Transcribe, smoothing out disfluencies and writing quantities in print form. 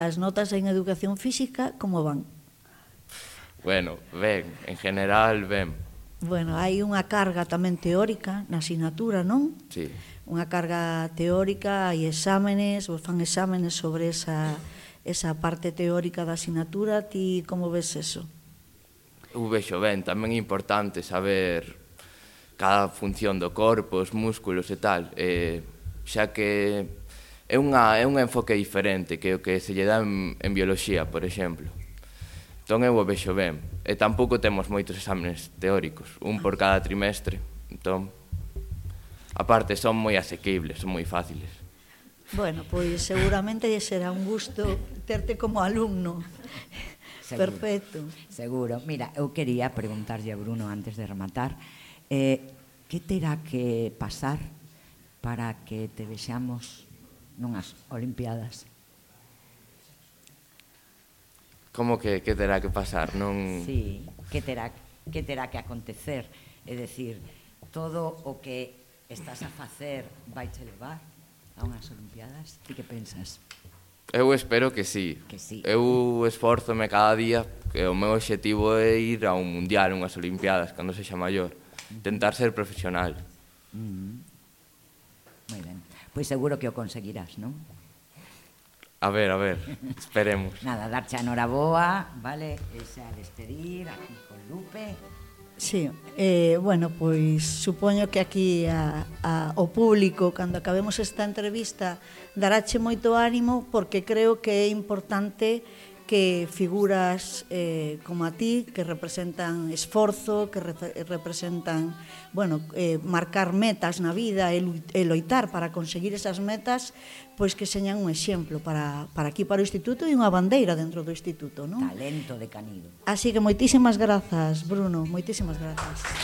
As notas en educación física, como van? Bueno, ben, en general, ben. Bueno, hai unha carga tamén teórica na asignatura, non? Sí. Unha carga teórica, hai exámenes, vos fan exámenes sobre esa parte teórica da asignatura. Ti como ves eso? Eu vexo ben, tamén é importante saber cada función do corpo, os músculos e tal, xa que é un enfoque diferente que o que se lle dá en bioloxía, por exemplo. Entón eu o vexo ben. E tampouco temos moitos exámenes teóricos, un por cada trimestre. Entón, aparte, son moi asequibles, son moi fáciles. Bueno, pois seguramente será un gusto terte como alumno. Seguro. Perfecto. Seguro. Mira, eu quería preguntarlle a Bruno antes de rematar que terá que pasar para que te vexamos nunhas Olimpiadas? Como que terá que pasar? Non... Sí, que terá que acontecer? É dicir, todo o que estás a facer vai te levar a unhas Olimpiadas? Ti que pensas? Eu espero que sí. Que sí. Eu esfórzome cada día, que o meu obxectivo é ir a un mundial, unhas Olimpiadas, cando sexa maior. Intentar ser profesional. Moi ben. Pois seguro que o conseguirás, non? A ver, esperemos. Nada, darche a noraboa, vale? E xa despedir aquí con Lupe. Sí, bueno, pois supoño que aquí o público, cando acabemos esta entrevista, daráche moito ánimo, porque creo que é importante que figuras como a ti, que representan esforzo, que representan, bueno, marcar metas na vida e loitar para conseguir esas metas, pois que señan un exemplo para aquí, para o Instituto, e unha bandeira dentro do Instituto, non? Talento de Canido. Así que moitísimas grazas, Bruno, moitísimas grazas.